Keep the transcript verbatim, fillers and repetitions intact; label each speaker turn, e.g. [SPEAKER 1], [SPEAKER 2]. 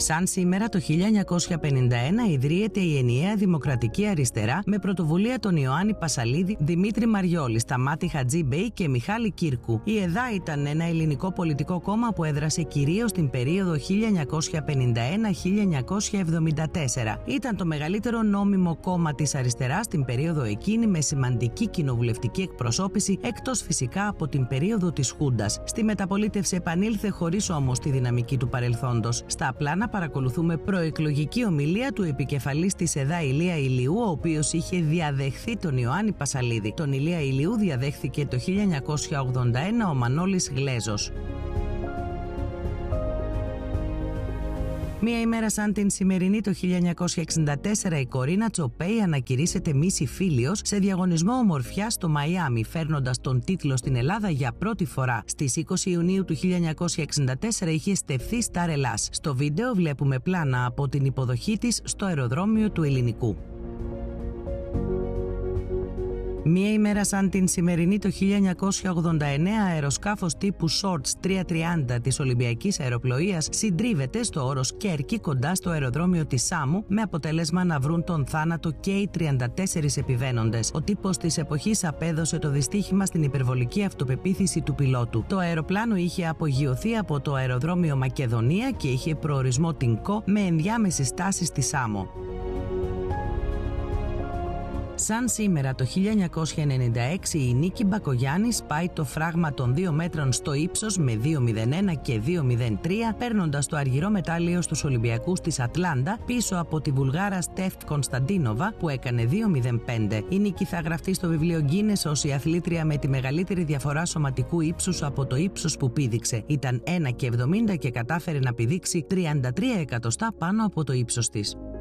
[SPEAKER 1] Σαν σήμερα το χίλια εννιακόσια πενήντα ένα ιδρύεται η Ενιαία Δημοκρατική Αριστερά με πρωτοβουλία των Ιωάννη Πασαλίδη, Δημήτρη Μαριόλη, Σταμάτη Χατζή-Μπέη και Μιχάλη Κύρκου. Η ΕΔΑ ήταν ένα ελληνικό πολιτικό κόμμα που έδρασε κυρίως την περίοδο χίλια εννιακόσια πενήντα ένα με χίλια εννιακόσια εβδομήντα τέσσερα. Ήταν το μεγαλύτερο νόμιμο κόμμα της αριστεράς την περίοδο εκείνη, με σημαντική κοινοβουλευτική εκπροσώπηση, εκτός φυσικά από την περίοδο της Χούντας. Στη μεταπολίτευση επανήλθε χωρίς όμως τη δυναμική του παρελθόντος. Στα απλά να παρακολουθούμε προεκλογική ομιλία του επικεφαλής της ΕΔΑ Ηλία Ηλιού, ο οποίος είχε διαδεχθεί τον Ιωάννη Πασαλίδη. Τον Ηλία Ηλιού διαδέχθηκε το χίλια εννιακόσια ογδόντα ένα ο Μανώλης Γλέζος. Μία ημέρα σαν την σημερινή το χίλια εννιακόσια εξήντα τέσσερα η Κορίνα Τσοπέι ανακηρύσσεται Μίση Φίλιος σε διαγωνισμό ομορφιάς στο Μαϊάμι, φέρνοντας τον τίτλο στην Ελλάδα για πρώτη φορά. Στις είκοσι Ιουνίου του χίλια εννιακόσια εξήντα τέσσερα είχε στεφθεί Σταρ Ελλάς. Στο βίντεο βλέπουμε πλάνα από την υποδοχή της στο αεροδρόμιο του Ελληνικού. Μία ημέρα σαν την σημερινή το χίλια εννιακόσια ογδόντα εννέα αεροσκάφος τύπου Shorts τριακόσια τριάντα της Ολυμπιακής Αεροπλοείας συντρίβεται στο όρος Κέρκη κοντά στο αεροδρόμιο της Σάμου, με αποτέλεσμα να βρουν τον θάνατο και οι τριάντα τέσσερις επιβαίνοντες. Ο τύπος της εποχής απέδωσε το δυστύχημα στην υπερβολική αυτοπεποίθηση του πιλότου. Το αεροπλάνο είχε απογειωθεί από το αεροδρόμιο Μακεδονία και είχε προορισμό την Κο με ενδιάμεση στάση στη Σάμο. Σαν σήμερα το χίλια εννιακόσια ενενήντα έξι η Νίκη Μπακογιάννη σπάει το φράγμα των δύο μέτρων στο ύψος με δύο μηδέν ένα και δύο μηδέν τρία, παίρνοντας το αργυρό μετάλλιο στους Ολυμπιακούς της Ατλάντα πίσω από τη Βουλγάρα Στεφ Κωνσταντίνοβα που έκανε δύο μηδέν πέντε. Η νίκη θα γραφτεί στο βιβλίο Γκίνες ως η αθλήτρια με τη μεγαλύτερη διαφορά σωματικού ύψους από το ύψος που πήδηξε. Ήταν ένα και εβδομήντα και κατάφερε να πηδήξει τριάντα τρία εκατοστά πάνω από το ύψος της.